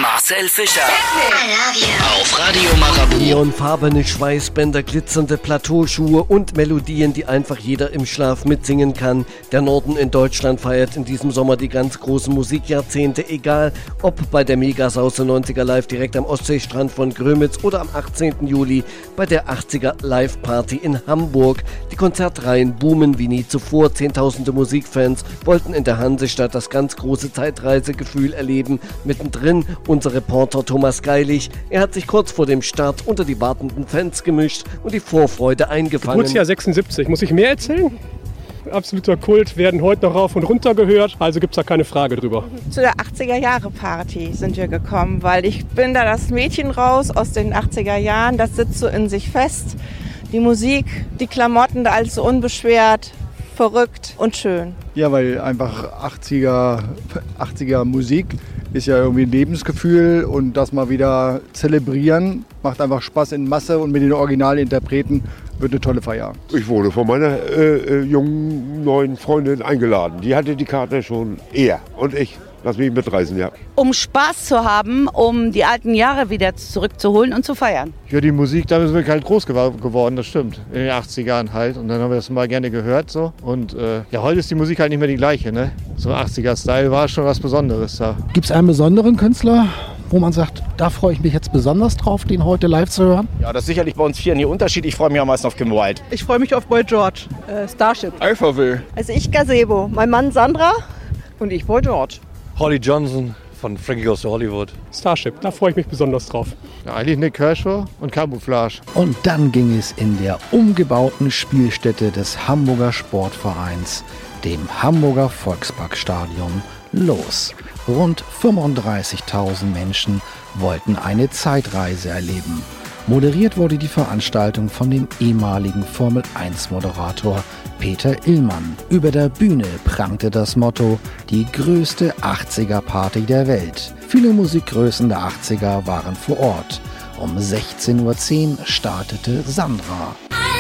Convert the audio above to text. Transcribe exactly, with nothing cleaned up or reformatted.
Marcel Fischer. I love you. Auf Radio Marabu. Neonfarbene Schweißbänder, glitzernde Plateauschuhe und Melodien, die einfach jeder im Schlaf mitsingen kann. Der Norden in Deutschland feiert in diesem Sommer die ganz großen Musikjahrzehnte, egal ob bei der Megasause neunziger Live direkt am Ostseestrand von Grömitz oder am achtzehnten Juli bei der achtziger Live Party in Hamburg. Die Konzertreihen boomen wie nie zuvor. Zehntausende Musikfans wollten in der Hansestadt das ganz große Zeitreisegefühl erleben. Mittendrin unser Reporter Thomas Geilig. Er hat sich kurz vor dem Start unter die wartenden Fans gemischt und die Vorfreude eingefangen. Geburtsjahr sechsundsiebzig. Muss ich mehr erzählen? Absoluter Kult, werden heute noch rauf und runter gehört, also gibt es da keine Frage drüber. Zu der achtziger-Jahre-Party sind wir gekommen, weil ich bin da das Mädchen raus aus den achtziger Jahren, das sitzt so in sich fest. Die Musik, die Klamotten, da alles so unbeschwert, verrückt und schön. Ja, weil einfach achtziger, achtziger Musik ist ja irgendwie ein Lebensgefühl und das mal wieder zelebrieren, macht einfach Spaß in Masse und mit den Originalinterpreten wird eine tolle Feier. Ich wurde von meiner äh, jungen neuen Freundin eingeladen. Die hatte die Karte schon eher und ich. Lass mich mitreisen, ja. Um Spaß zu haben, um die alten Jahre wieder zurückzuholen und zu feiern. Ja, die Musik, da sind wir halt groß geworden, das stimmt. In den achtzigern halt. Und dann haben wir das mal gerne gehört so. Und äh, ja, heute ist die Musik halt nicht mehr die gleiche, ne? So achtziger-Style war schon was Besonderes da. Gibt es einen besonderen Künstler, wo man sagt, da freue ich mich jetzt besonders drauf, den heute live zu hören? Ja, das ist sicherlich bei uns Vieren hier Unterschied. Ich freue mich am meisten auf Kim Wilde. Ich freue mich auf Boy George. Äh, Starship. Alphaville. Also ich Gazebo, mein Mann Sandra und ich Boy George. Holly Johnson von Frankie Goes to Hollywood. Starship, da freue ich mich besonders drauf. Ja, eigentlich Nick Kershaw und Camouflage. Und dann ging es in der umgebauten Spielstätte des Hamburger Sportvereins, dem Hamburger Volksparkstadion, los. Rund fünfunddreißigtausend Menschen wollten eine Zeitreise erleben. Moderiert wurde die Veranstaltung von dem ehemaligen Formel eins Moderator Peter Illmann. Über der Bühne prangte das Motto: die größte achtziger-Party der Welt. Viele Musikgrößen der achtziger waren vor Ort. Um sechzehn Uhr zehn startete Sandra.